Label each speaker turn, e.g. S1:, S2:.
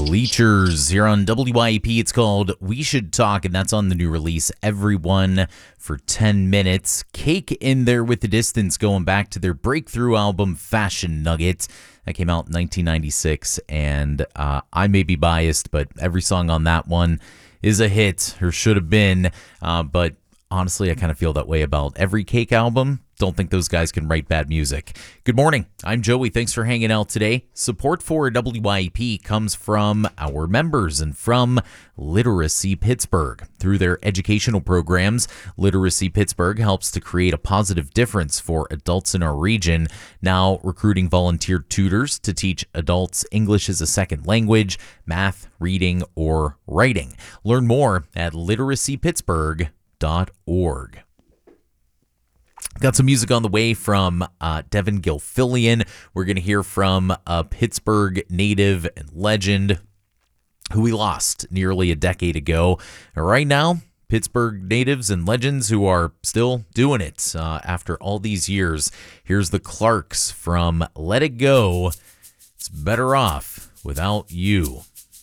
S1: Bleachers here on WYAP. It's called We Should Talk, and that's on the new release, Everyone, for 10 minutes. Cake in there with the distance, going back to their breakthrough album, Fashion Nugget. That came out in 1996, and I may be biased, but every song on that one is a hit, or should have been. But honestly, I kind of feel that way about every Cake album. Don't think those guys can write bad music. Good morning. I'm Joey. Thanks for hanging out today. Support for WYAP comes from our members and from Literacy Pittsburgh. Through their educational programs, Literacy Pittsburgh helps to create a positive difference for adults in our region, now recruiting volunteer tutors to teach adults English as a second language, math, reading, or writing. Learn more at literacypittsburgh.org. Got some music on the way from Devin Gilfillian. We're going to hear from a Pittsburgh native and legend who we lost nearly a decade ago. And right now, Pittsburgh natives and legends who are still doing it after all these years. Here's the Clarks from Let It Go. It's better off without you.